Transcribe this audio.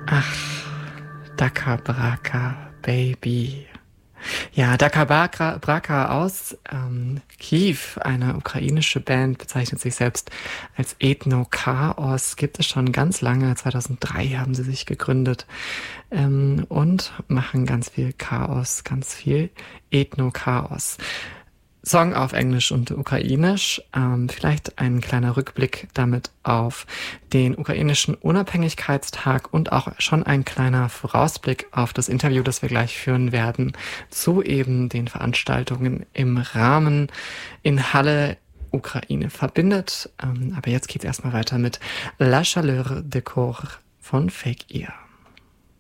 Ach, Daka Braka, Baby. Ja, Daka Braka aus Kiew, eine ukrainische Band, bezeichnet sich selbst als Ethno-Chaos, gibt es schon ganz lange, 2003 haben sie sich gegründet und machen ganz viel Chaos, ganz viel Ethno-Chaos. Song auf Englisch und Ukrainisch. Vielleicht ein kleiner Rückblick damit auf den ukrainischen Unabhängigkeitstag und auch schon ein kleiner Vorausblick auf das Interview, das wir gleich führen werden, zu eben den Veranstaltungen im Rahmen in Halle Ukraine verbindet. Aber jetzt geht's erstmal weiter mit La Chaleur de Corps von Fake Ear.